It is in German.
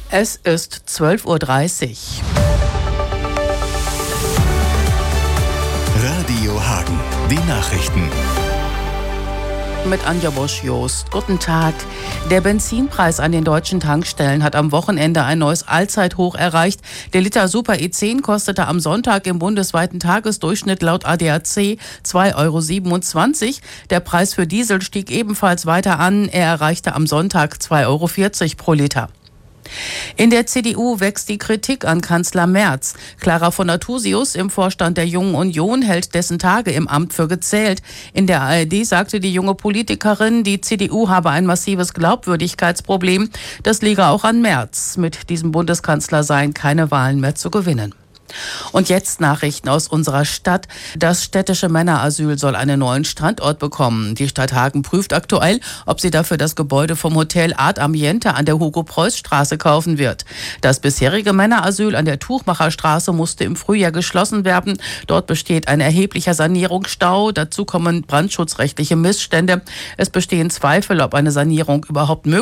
Es ist 12:30 Uhr. Radio Hagen, die Nachrichten. Mit Anja Bosch-Jost. Guten Tag. Der Benzinpreis an den deutschen Tankstellen hat am Wochenende ein neues Allzeithoch erreicht. Der Liter Super E10 kostete am Sonntag im bundesweiten Tagesdurchschnitt laut ADAC 2,27 €. Der Preis für Diesel stieg ebenfalls weiter an. Er erreichte am Sonntag 2,40 € pro Liter. In der CDU wächst die Kritik an Kanzler Merz. Clara von Nathusius im Vorstand der Jungen Union hält dessen Tage im Amt für gezählt. In der ARD sagte die junge Politikerin, die CDU habe ein massives Glaubwürdigkeitsproblem. Das liege auch an Merz. Mit diesem Bundeskanzler seien keine Wahlen mehr zu gewinnen. Und jetzt Nachrichten aus unserer Stadt. Das städtische Männerasyl soll einen neuen Standort bekommen. Die Stadt Hagen prüft aktuell, ob sie dafür das Gebäude vom Hotel Art Ambiente an der Hugo-Preuß-Straße kaufen wird. Das bisherige Männerasyl an der Tuchmacherstraße musste im Frühjahr geschlossen werden. Dort besteht ein erheblicher Sanierungsstau. Dazu kommen brandschutzrechtliche Missstände. Es bestehen Zweifel, ob eine Sanierung überhaupt möglich ist.